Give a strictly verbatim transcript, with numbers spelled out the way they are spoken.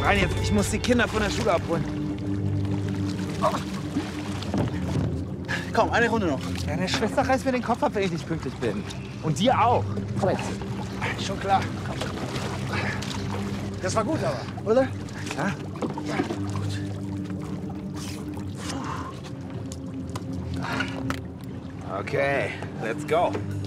Rein jetzt, ich muss die Kinder von der Schule abholen. Komm, eine Runde noch. Ja, deine Schwester reißt mir den Kopf ab, wenn ich nicht pünktlich bin. Und dir auch. Komm jetzt. Schon klar. Das war gut aber, oder? Ja? Ja, gut. Okay, let's go.